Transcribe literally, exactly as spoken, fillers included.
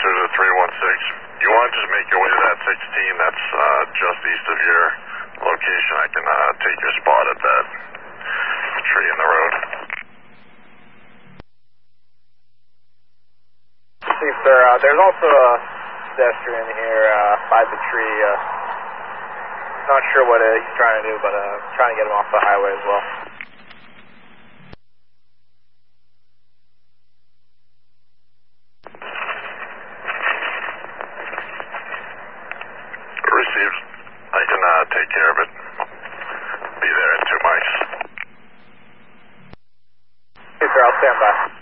answer to three one six. You want to just make your way to that sixteen, that's uh, just east of your location. I can uh, take your spot at that tree in the road. See, sir, uh, there's also a pedestrian here uh, by the tree. Uh, not sure what uh, he's trying to do, but uh, trying to get him off the highway as well. Received. I can uh, take care of it. Be there in two mics. Okay, sir, I'll stand by.